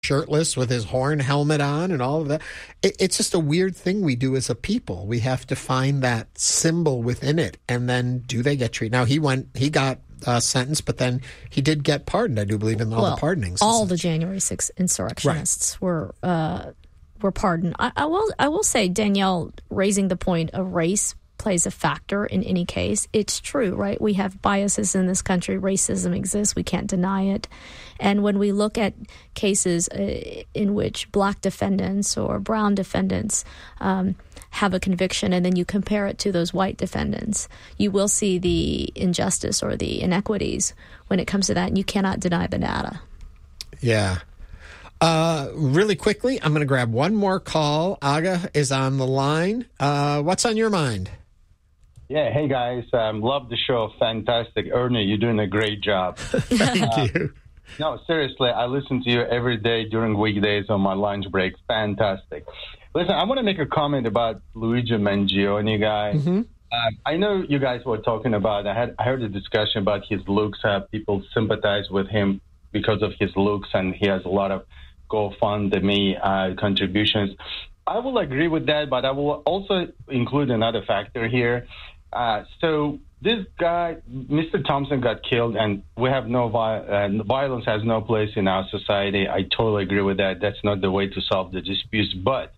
shirtless with his horn helmet on and all of that. It's just a weird thing we do as a people. We have to find that symbol within it, and then do they get treated? Now, he got sentenced, but then he did get pardoned, I do believe, in all the pardonings. All the January 6th insurrectionists were pardoned. I will say, Danielle, raising the point of race plays a factor in any case. It's true, right? We have biases in this country. Racism exists. We can't deny it. And when we look at cases in which black defendants or brown defendants have a conviction, and then you compare it to those white defendants, you will see the injustice or the inequities when it comes to that, and you cannot deny the data. Yeah. Really quickly, I'm going to grab one more call. Aga is on the line. What's on your mind? Yeah, hey guys, love the show, fantastic. Ernie, you're doing a great job. Thank you. No, seriously, I listen to you every day during weekdays on my lunch breaks. Fantastic. Listen, I want to make a comment about Luigi Mangione guy. Mm-hmm. I know you guys were talking about, I heard a discussion about his looks, people sympathize with him because of his looks, and he has a lot of GoFundMe contributions. I will agree with that, but I will also include another factor here. So this guy, Mr. Thompson, got killed, and we have violence has no place in our society. I totally agree with that. That's not the way to solve the disputes. But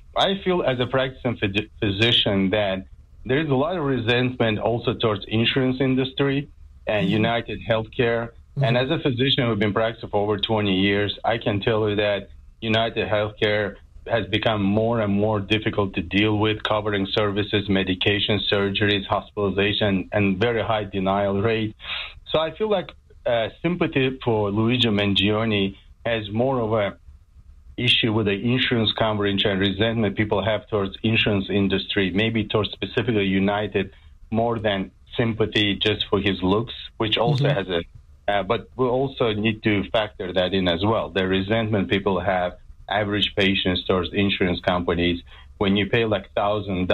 I feel as a practicing physician that there is a lot of resentment also towards insurance industry and United Healthcare. Mm-hmm. And as a physician who's been practicing for over 20 years, I can tell you that United Healthcare has become more and more difficult to deal with, covering services, medication, surgeries, hospitalization, and very high denial rate. So I feel like sympathy for Luigi Mangione has more of a issue with the insurance coverage and resentment people have towards insurance industry, maybe towards specifically United, more than sympathy just for his looks, which also has but we also need to factor that in as well. The resentment people have, average patients towards insurance companies, when you pay like thousands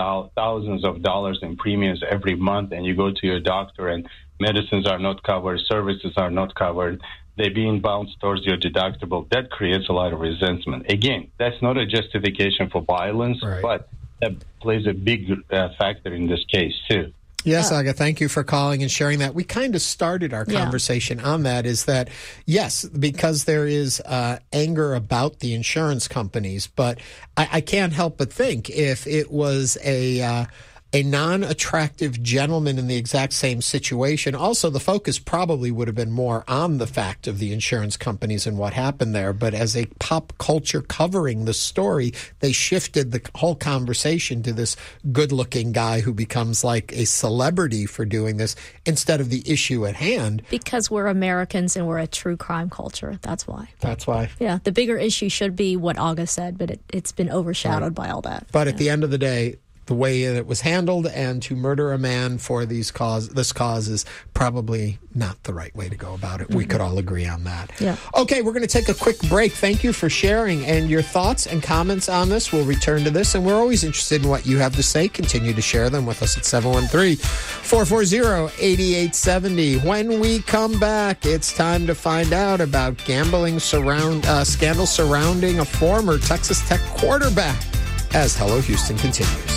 of dollars in premiums every month, and you go to your doctor and medicines are not covered, services are not covered, they're being bounced towards your deductible. That creates a lot of resentment. Again, that's not a justification for violence, but that plays a big factor in this case too. Yes, Aga, thank you for calling and sharing that. We kind of started our conversation on that, is that, yes, because there is anger about the insurance companies, but I can't help but think if it was a non-attractive gentleman in the exact same situation, also the focus probably would have been more on the fact of the insurance companies and what happened there. But as a pop culture covering the story, they shifted the whole conversation to this good-looking guy who becomes like a celebrity for doing this instead of the issue at hand. Because we're Americans and we're a true crime culture. That's why. That's why. Yeah, the bigger issue should be what Aga said, but it's been overshadowed by all that. But at the end of the day, the way it was handled, and to murder a man for this cause is probably not the right way to go about it. We could all agree on that. Yeah. Okay, we're going to take a quick break. Thank you for sharing and your thoughts and comments on this. We'll return to this, and we're always interested in what you have to say. Continue to share them with us at 713-440-8870. When we come back, it's time to find out about gambling scandal surrounding a former Texas Tech quarterback as Hello Houston continues.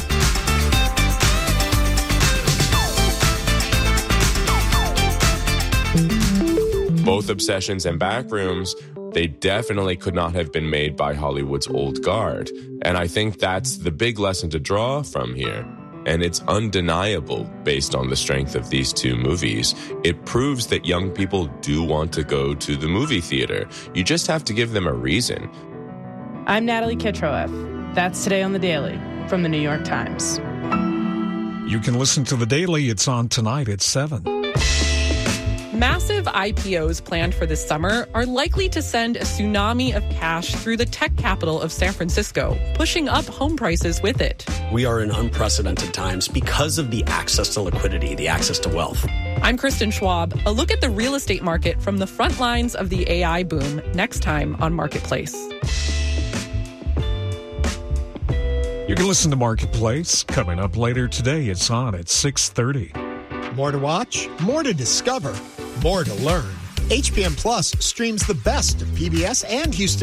Both Obsessions and Backrooms, they definitely could not have been made by Hollywood's old guard. And I think that's the big lesson to draw from here. And it's undeniable based on the strength of these two movies. It proves that young people do want to go to the movie theater. You just have to give them a reason. I'm Natalie Kitroeff. That's Today on the Daily from the New York Times. You can listen to The Daily. It's on tonight at 7. Massive IPOs planned for this summer are likely to send a tsunami of cash through the tech capital of San Francisco, pushing up home prices with it. We are in unprecedented times because of the access to liquidity, the access to wealth. I'm Kristen Schwab. A look at the real estate market from the front lines of the AI boom next time on Marketplace. You can listen to Marketplace coming up later today. It's on at 6:30. More to watch, more to discover, more to learn. HPM Plus streams the best of PBS and Houston